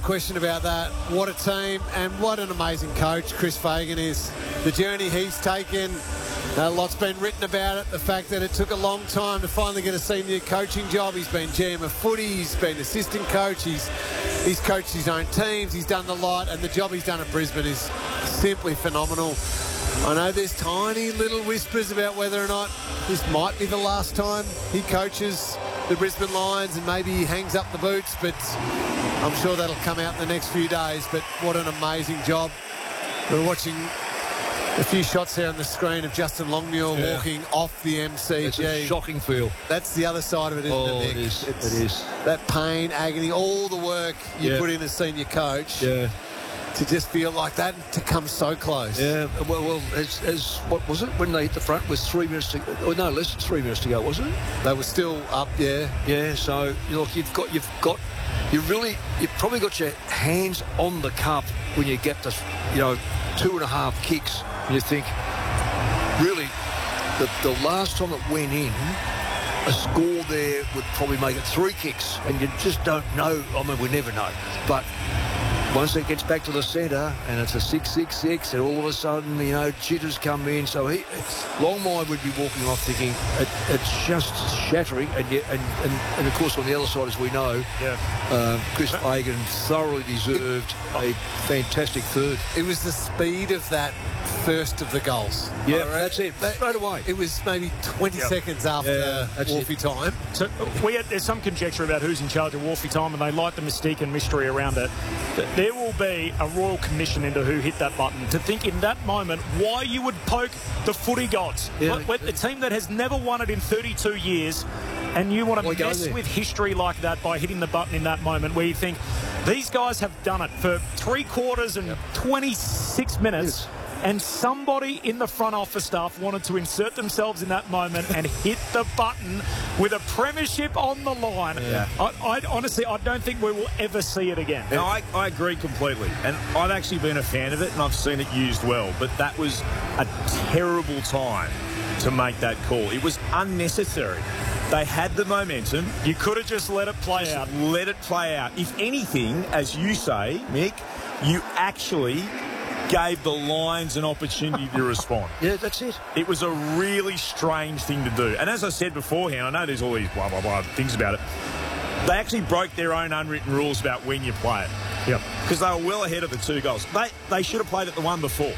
question about that. What a team and what an amazing coach Chris Fagan is. The journey he's taken, a lot's been written about it. The fact that it took a long time to finally get a senior coaching job. He's been GM of footy, he's been assistant coach, he's coached his own teams, he's done the lot, and the job he's done at Brisbane is simply phenomenal. I know there's tiny little whispers about whether or not this might be the last time he coaches the Brisbane Lions and maybe he hangs up the boots, but I'm sure that'll come out in the next few days. But what an amazing job. We're watching a few shots there on the screen of Justin Longmuir walking off the MCG. It's a shocking feel. That's the other side of it, isn't it, Nick? It is. It is. That pain, agony, all the work you put in as senior coach. Yeah. To just feel like that, to come so close. Yeah, well, as what was it when they hit the front with 3 minutes to go? Oh, no, less than 3 minutes to go, wasn't it? They were still up, yeah. Yeah, so look, you've probably got your hands on the cup when you get to 2.5 kicks, and you think, really, the last time it went in, a score there would probably make it 3 kicks, and you just don't know. I mean, we never know, but once it gets back to the centre and it's a 6-6-6, and all of a sudden, jitters come in. So Longmire would be walking off thinking it's just shattering. And of course, on the other side, as we know, Chris Fagan thoroughly deserved a fantastic third. It was the speed of that first of the goals. Yeah, that's it. Straight away. It was maybe 20 seconds after Wolfie time. So there's some conjecture about who's in charge of Wolfie time, and they light the mystique and mystery around it. There will be a royal commission into who hit that button to think in that moment why you would poke the footy gods. Yeah. A team that has never won it in 32 years, and you want to mess with history like that by hitting the button in that moment where you think these guys have done it for 3 quarters and 26 minutes. Yes. And somebody in the front office staff wanted to insert themselves in that moment and hit the button with a premiership on the line. Yeah. I honestly, I don't think we will ever see it again. No, I agree completely. And I've actually been a fan of it, and I've seen it used well. But that was a terrible time to make that call. It was unnecessary. They had the momentum. You could have just let it play out. Let it play out. If anything, as you say, Mick, you actually gave the Lions an opportunity to respond. Yeah, that's it. It was a really strange thing to do. And as I said beforehand, I know there's all these blah, blah, blah things about it. They actually broke their own unwritten rules about when you play it. Yep. Because they were well ahead of the 2 goals. They should have played it the one before.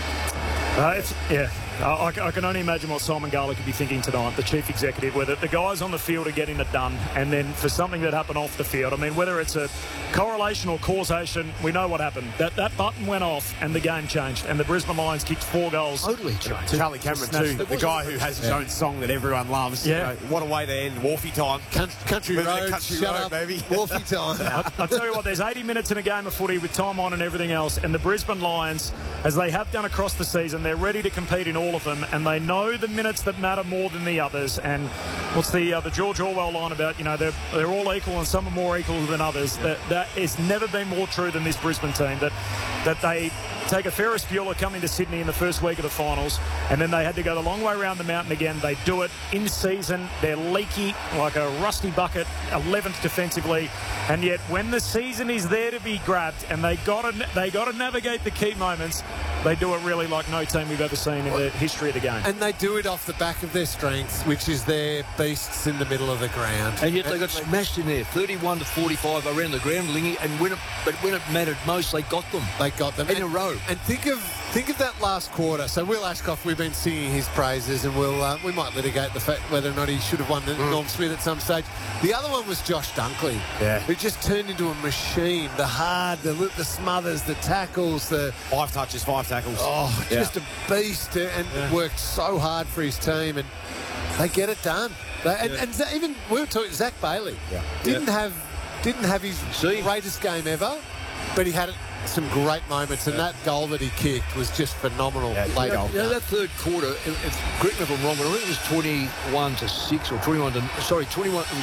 I can only imagine what Simon Garlick could be thinking tonight, the chief executive, whether the guys on the field are getting it done, and then for something that happened off the field, I mean, whether it's a correlation or causation, we know what happened. That button went off and the game changed, and the Brisbane Lions kicked 4 goals. Totally changed. Charlie Cameron too, the guy who has his own song that everyone loves. Yeah. What a way to end Wolfie time. Country road, shut up, baby. Wolfie time. I'll tell you what, there's 80 minutes in a game of footy with time on and everything else, and the Brisbane Lions, as they have done across the season, they're ready to compete in all of them, and they know the minutes that matter more than the others. And what's the George Orwell line about, they're all equal and some are more equal than others. That has never been more true than this Brisbane team, that they take a Ferris Bueller coming to Sydney in the first week of the finals, and then they had to go the long way around the mountain again. They do it in season. They're leaky like a rusty bucket, 11th defensively, and yet when the season is there to be grabbed and they got to navigate the key moments, they do it really like no team we've ever seen in the history of the game. And they do it off the back of their strength, which is their beasts in the middle of the ground. And yet they got smashed in there, 31-45 around the ground, Lingy, and when it mattered most, they got them. They got them in a row. And think of that last quarter. So Will Ashcroft, we've been singing his praises, and we might litigate the fact whether or not he should have won the Norm Smith at some stage. The other one was Josh Dunkley, who just turned into a machine. The hard, the smothers, the tackles, the 5 touches, 5 tackles. Oh, just a beast, and worked so hard for his team, and they get it done. And even we were talking Zach Bailey. Didn't have his greatest game ever, but he had some great moments, and that goal that he kicked was just phenomenal. Late goal. That third quarter, correct me if I'm wrong, but I think it was 21-6 or 21 to 21. It was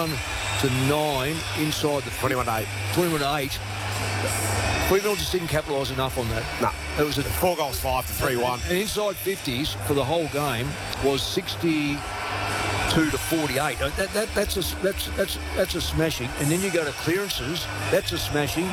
21-9 inside the 21-8. 21-8. Fremantle just didn't capitalise enough on that. No. It was 4 goals, 5 to 3-1. And inside 50s for the whole game was 62-48. That's a smashing. And then you go to clearances. That's a smashing.